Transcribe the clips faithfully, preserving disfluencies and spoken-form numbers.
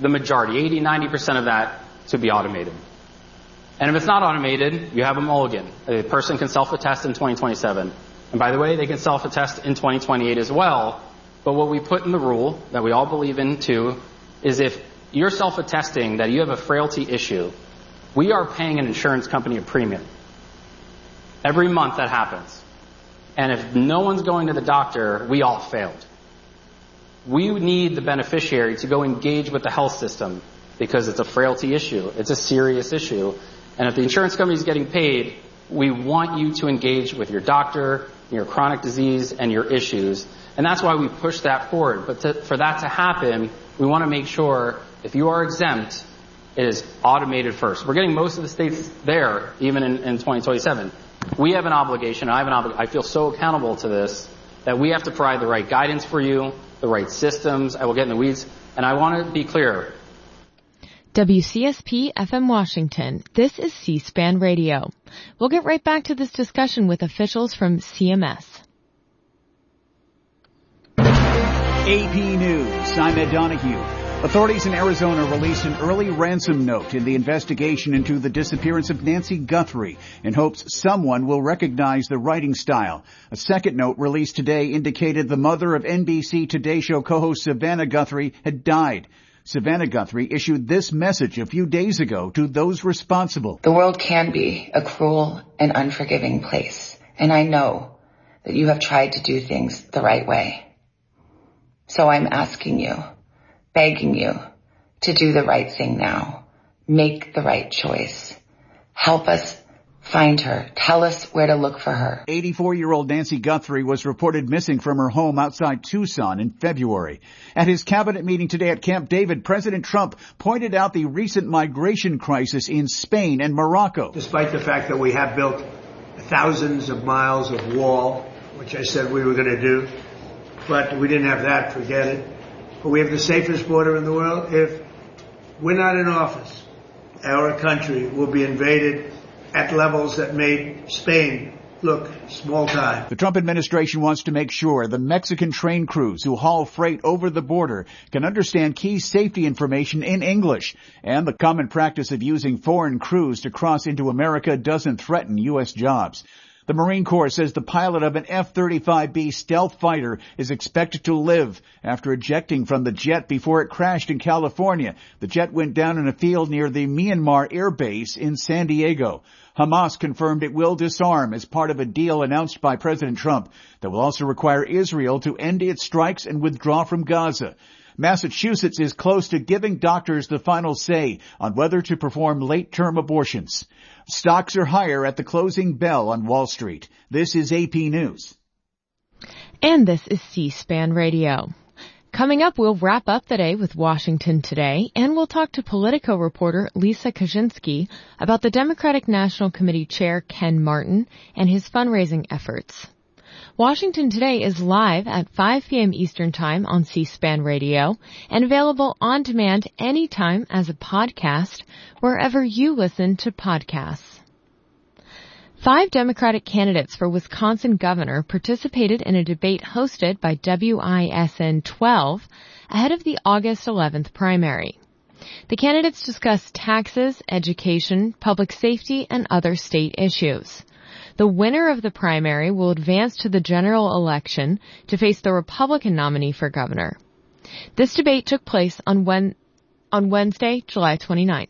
the majority, eighty, ninety percent of that to be automated. And if it's not automated, you have a mulligan. A person can self-attest in twenty twenty-seven. And by the way, they can self-attest in twenty twenty-eight as well. But what we put in the rule that we all believe in too is if you're self-attesting that you have a frailty issue, we are paying an insurance company a premium. Every month that happens. And if no one's going to the doctor, we all failed. We need the beneficiary to go engage with the health system because it's a frailty issue. It's a serious issue. And if the insurance company is getting paid, we want you to engage with your doctor, your chronic disease, and your issues. And that's why we push that forward. But to, for that to happen, we want to make sure if you are exempt, it is automated first. We're getting most of the states there, even in, in twenty twenty-seven. We have an obligation. I have an obli- I feel so accountable to this that we have to provide the right guidance for you, the right systems. I will get in the weeds. And I want to be clear. W C S P F M Washington. This is C-SPAN Radio. We'll get right back to this discussion with officials from C M S. A P News. I'm Ed Donahue. Authorities in Arizona released an early ransom note in the investigation into the disappearance of Nancy Guthrie in hopes someone will recognize the writing style. A second note released today indicated the mother of N B C Today Show co-host Savannah Guthrie had died. Savannah Guthrie issued this message a few days ago to those responsible. The world can be a cruel and unforgiving place, and I know that you have tried to do things the right way. So I'm asking you, begging you to do the right thing now. Make the right choice. Help us find her. Tell us where to look for her. eighty-four-year-old Nancy Guthrie was reported missing from her home outside Tucson in February. At his cabinet meeting today at Camp David, President Trump pointed out the recent migration crisis in Spain and Morocco. Despite the fact that we have built thousands of miles of wall, which I said we were going to do, but we didn't have that, forget it. But we have the safest border in the world. If we're not in office, our country will be invaded at levels that made Spain look small time. The Trump administration wants to make sure the Mexican train crews who haul freight over the border can understand key safety information in English. And the common practice of using foreign crews to cross into America doesn't threaten U S jobs. The Marine Corps says the pilot of an F thirty-five B stealth fighter is expected to live after ejecting from the jet before it crashed in California. The jet went down in a field near the Myanmar Air Base in San Diego. Hamas confirmed it will disarm as part of a deal announced by President Trump that will also require Israel to end its strikes and withdraw from Gaza. Massachusetts is close to giving doctors the final say on whether to perform late-term abortions. Stocks are higher at the closing bell on Wall Street. This is A P News. And this is C-SPAN Radio. Coming up, we'll wrap up the day with Washington Today, and we'll talk to Politico reporter Lisa Kaczynski about the Democratic National Committee Chair Ken Martin and his fundraising efforts. Washington Today is live at five p.m. Eastern Time on C-SPAN Radio and available on demand anytime as a podcast wherever you listen to podcasts. Five Democratic candidates for Wisconsin governor participated in a debate hosted by W I S N twelve ahead of the August eleventh primary. The candidates discussed taxes, education, public safety, and other state issues. The winner of the primary will advance to the general election to face the Republican nominee for governor. This debate took place on, Wen- on Wednesday, July twenty-ninth.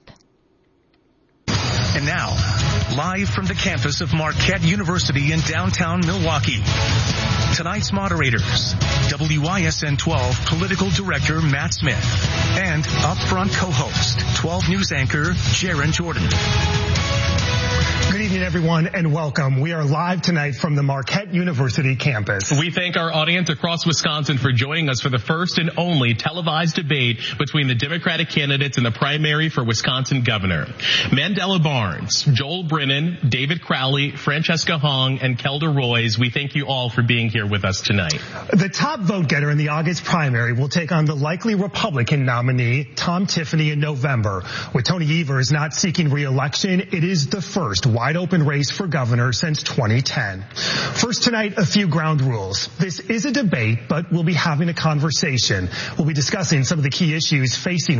And now, live from the campus of Marquette University in downtown Milwaukee, tonight's moderators, W I S N twelve Political Director Matt Smith and Upfront co-host, twelve News anchor Jaron Jordan. Good evening, everyone, and welcome. We are live tonight from the Marquette University campus. We thank our audience across Wisconsin for joining us for the first and only televised debate between the Democratic candidates in the primary for Wisconsin governor. Mandela Barnes, Joel Brennan, David Crowley, Francesca Hong, and Kelda Roys, we thank you all for being here with us tonight. The top vote getter in the August primary will take on the likely Republican nominee, Tom Tiffany, in November. With Tony Evers not seeking re-election, it is the first wide-open race for governor since twenty ten. First tonight, a few ground rules. This is a debate, but we'll be having a conversation. We'll be discussing some of the key issues facing